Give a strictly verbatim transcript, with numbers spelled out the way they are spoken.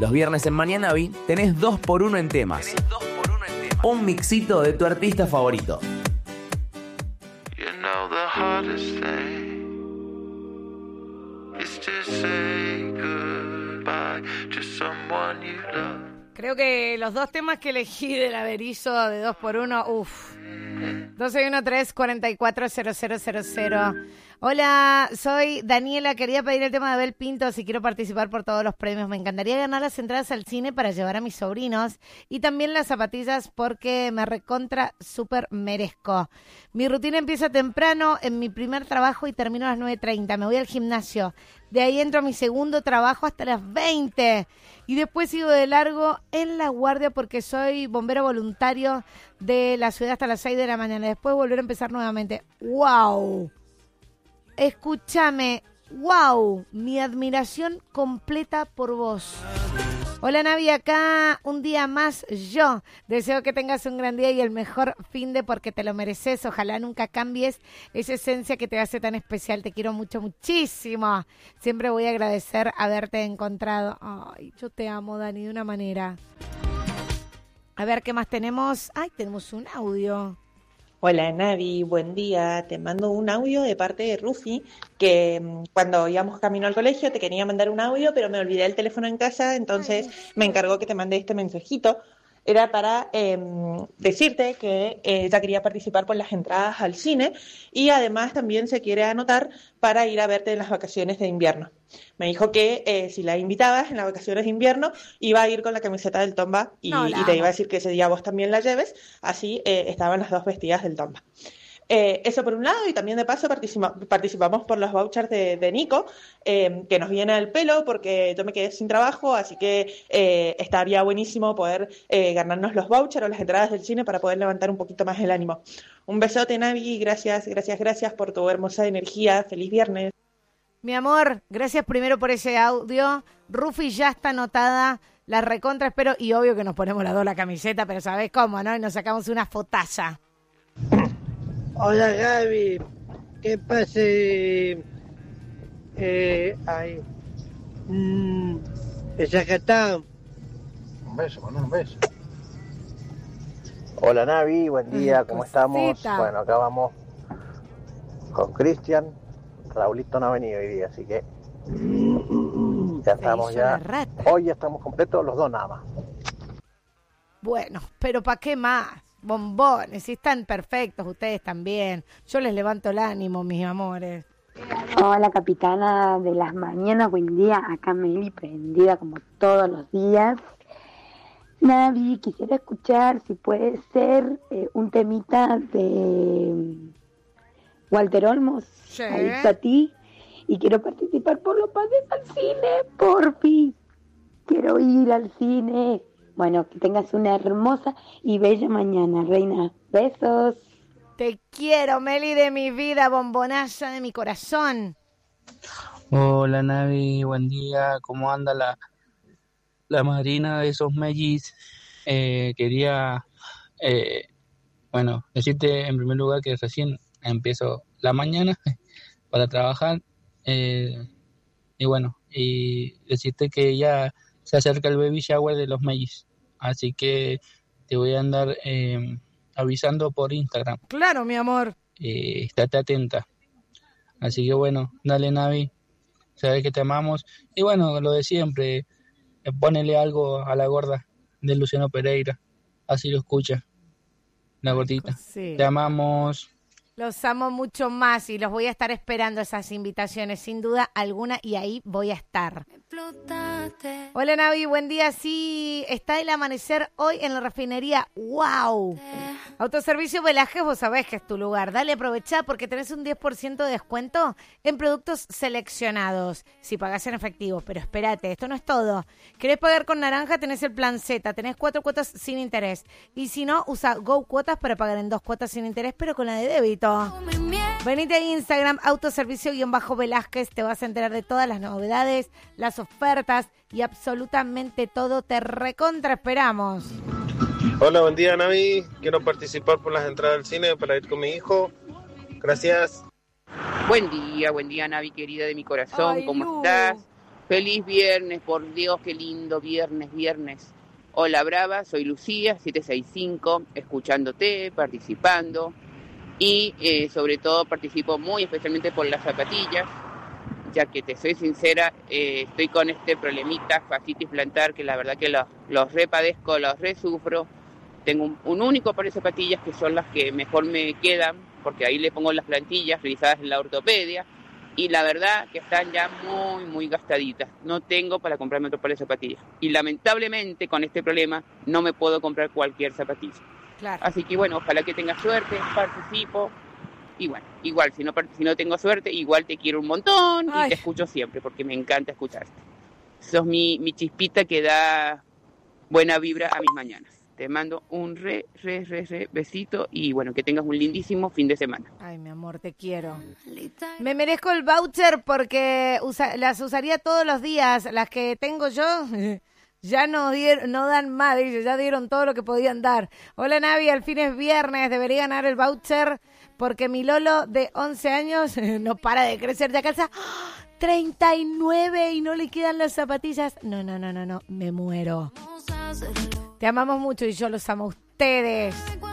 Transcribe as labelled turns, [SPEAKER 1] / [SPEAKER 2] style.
[SPEAKER 1] Los viernes en Mañana Vi tenés dos por uno en temas. Tenés dos por uno en temas. Un mixito de tu artista favorito.
[SPEAKER 2] You know the hardest thing is to say goodbye to someone you love.
[SPEAKER 3] Creo que los dos temas que elegí del Averizo de dos por uno, uff. doce uno tres cuarenta y cuatro cero cero cero cero. Hola, soy Daniela. Quería pedir el tema de Abel Pintos y quiero participar por todos los premios. Me encantaría ganar las entradas al cine para llevar a mis sobrinos y también las zapatillas porque me recontra súper merezco. Mi rutina empieza temprano en mi primer trabajo y termino a las nueve treinta. Me voy al gimnasio. De ahí entro a mi segundo trabajo hasta las veinte. Y después sigo de largo en la guardia porque soy bombero voluntario de la ciudad hasta las seis de la mañana. Después volver a empezar nuevamente. ¡Wow! Escúchame. ¡Wow! Mi admiración completa por vos. Hola Navi, acá un día más yo. Deseo que tengas un gran día y el mejor finde porque te lo mereces. Ojalá nunca cambies esa esencia que te hace tan especial. Te quiero mucho, muchísimo. Siempre voy a agradecer haberte encontrado. Ay, yo te amo, Dani, de una manera. A ver, ¿qué más tenemos? Ay, tenemos un audio.
[SPEAKER 4] Hola Navi, buen día. Te mando un audio de parte de Rufi, que cuando íbamos camino al colegio te quería mandar un audio, pero me olvidé el teléfono en casa, entonces me encargó que te mandé este mensajito. Era para eh, decirte que eh, ella quería participar por las entradas al cine y además también se quiere anotar para ir a verte en las vacaciones de invierno. Me dijo que eh, si la invitabas en las vacaciones de invierno iba a ir con la camiseta del Tomba y,
[SPEAKER 3] No,
[SPEAKER 4] y te iba a decir que ese día vos también la lleves, así eh, estaban las dos vestidas del Tomba. Eh, eso por un lado, y también de paso participa- participamos por los vouchers de, de Nico, eh, que nos viene al pelo porque yo me quedé sin trabajo, así que eh, estaría buenísimo poder eh, ganarnos los vouchers o las entradas del cine para poder levantar un poquito más el ánimo. Un besote, Navi, gracias, gracias, gracias por tu hermosa energía. Feliz viernes.
[SPEAKER 3] Mi amor, gracias primero por ese audio. Rufi ya está anotada, la recontra espero y obvio que nos ponemos las dos la camiseta, pero ¿sabés cómo, no? Y nos sacamos una fotaza.
[SPEAKER 5] Hola Gaby, ¿qué pase? Eh, ay, mmm, esa que está.
[SPEAKER 6] Un beso, Manuel, un beso.
[SPEAKER 7] Hola Navi, buen día, ¿cómo estamos?
[SPEAKER 3] Cosita.
[SPEAKER 7] Bueno, acá vamos con Cristian. Raulito no ha venido hoy día, así que ya estamos ya. Hoy ya estamos completos los dos nada más.
[SPEAKER 3] Bueno, pero ¿para qué más? Bombones, si están perfectos ustedes también. Yo les levanto el ánimo, mis amores.
[SPEAKER 8] Hola capitana de las mañanas, buen día. Acá Meli prendida como todos los días. Navi, quisiera escuchar si puede ser eh, un temita de Walter Olmos,
[SPEAKER 3] Sí.
[SPEAKER 8] Adicto a ti, y quiero participar por los pases al cine, porfi. Quiero ir al cine. Bueno, que tengas una hermosa y bella mañana, reina. Besos.
[SPEAKER 3] Te quiero, Meli, de mi vida, bombonaza de mi corazón.
[SPEAKER 9] Hola Navi, buen día, ¿cómo anda la, la madrina de esos mellis? Eh, quería, eh, bueno, decirte en primer lugar que recién empiezo la mañana para trabajar, eh, y bueno, y decirte que ya se acerca el baby shower de los mellis, así que te voy a andar eh, avisando por Instagram.
[SPEAKER 3] Claro, mi amor.
[SPEAKER 9] Eh, estate atenta. Así que bueno, dale Navi, sabes que te amamos. Y bueno, lo de siempre, eh, ponele algo a la gorda de Luciano Pereira, así lo escucha la gordita.
[SPEAKER 3] Sí.
[SPEAKER 9] Te amamos.
[SPEAKER 3] Los amo mucho más y los voy a estar esperando esas invitaciones, sin duda alguna, y ahí voy a estar. Explotate. Hola Navi, buen día. Sí, está el amanecer hoy en la refinería. ¡Wow! Autoservicio Velázquez, vos sabés que es tu lugar. Dale, aprovechá porque tenés un diez por ciento de descuento en productos seleccionados. Si pagás en efectivo, pero espérate, esto no es todo. ¿Querés pagar con naranja? Tenés el plan Z, tenés cuatro cuotas sin interés. Y si no, usa Go Cuotas para pagar en dos cuotas sin interés, pero con la de débito. Venite a Instagram, autoservicio-Velázquez, te vas a enterar de todas las novedades, las ofertas y absolutamente todo. Te recontra esperamos.
[SPEAKER 10] Hola, buen día Navi, quiero participar por las entradas al cine para ir con mi hijo, gracias.
[SPEAKER 11] Buen día, buen día Navi querida de mi corazón,
[SPEAKER 3] Ay,
[SPEAKER 11] ¿cómo
[SPEAKER 3] Lu.
[SPEAKER 11] estás? Feliz viernes, por Dios, qué lindo viernes, viernes. Hola Brava, soy Lucía, siete seis cinco, escuchándote, participando y eh, sobre todo participo muy especialmente por las zapatillas, ya que te soy sincera, eh, estoy con este problemita, fascitis plantar, que la verdad que los, los repadezco, los resufro. Tengo un, un único par de zapatillas que son las que mejor me quedan, porque ahí le pongo las plantillas realizadas en la ortopedia, y la verdad que están ya muy, muy gastaditas. No tengo para comprarme otro par de zapatillas. Y lamentablemente con este problema no me puedo comprar cualquier zapatilla.
[SPEAKER 3] Claro.
[SPEAKER 11] Así que bueno, ojalá que tengas suerte, participo. Y bueno, igual, si no, si no tengo suerte, igual te quiero un montón y Ay. te escucho siempre, porque me encanta escucharte. Sos mi, mi chispita que da buena vibra a mis mañanas. Te mando un re, re, re, re besito y bueno, que tengas un lindísimo fin de semana.
[SPEAKER 3] Ay, mi amor, te quiero. Me merezco el voucher porque usa, las usaría todos los días. Las que tengo yo ya no, dieron, no dan más, ya dieron todo lo que podían dar. Hola Navi, al fin es viernes, debería ganar el voucher porque mi Lolo de once años no para de crecer, ya calza treinta y nueve y no le quedan las zapatillas. No, no, no, no, no, me muero. Te amamos mucho y yo los amo a ustedes.